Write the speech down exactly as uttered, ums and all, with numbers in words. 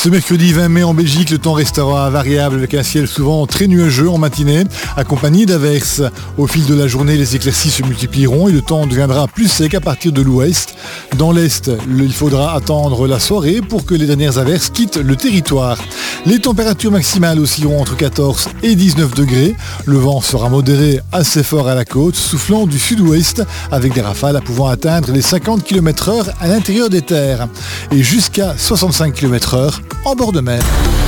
Ce mercredi vingt mai en Belgique, le temps restera variable avec un ciel souvent très nuageux en matinée, accompagné d'averses. Au fil de la journée, les éclaircies se multiplieront et le temps deviendra plus sec à partir de l'ouest. Dans l'est, il faudra attendre la soirée pour que les dernières averses quittent le territoire. Les températures maximales oscilleront entre quatorze et dix-neuf degrés. Le vent sera modéré assez fort à la côte, soufflant du sud-ouest avec des rafales pouvant atteindre les cinquante kilomètres heure à l'intérieur des terres et jusqu'à soixante-cinq kilomètres heure en bord de mer.